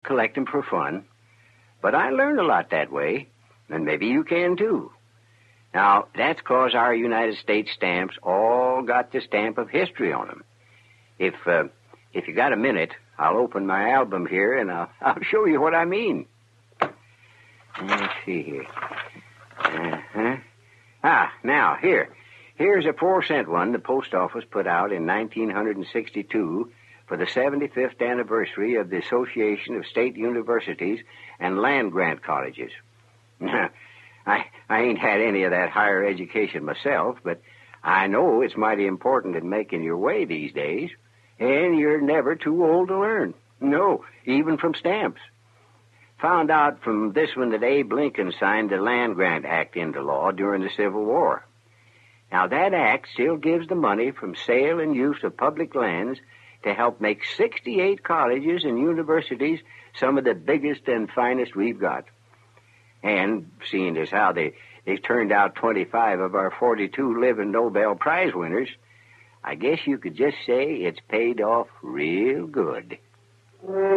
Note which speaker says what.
Speaker 1: collect 'em for fun, but I learned a lot that way, and maybe you can too. Now, that's 'cause our United States stamps all got the stamp of history on 'em. If you got a minute, I'll open my album here, and I'll show you what I mean. Let's see here. Now, here's a 4-cent one the post office put out in 1962 for the 75th anniversary of the Association of State Universities and Land-Grant Colleges. I ain't had any of that higher education myself, but I know it's mighty important in making your way these days, and you're never too old to learn. No, even from stamps. Found out from this one that Abe Lincoln signed the Land Grant Act into law during the Civil War. Now, that act still gives the money from sale and use of public lands to help make 68 colleges and universities some of the biggest and finest we've got. And seeing as how they've turned out 25 of our 42 living Nobel Prize winners, I guess you could just say it's paid off real good.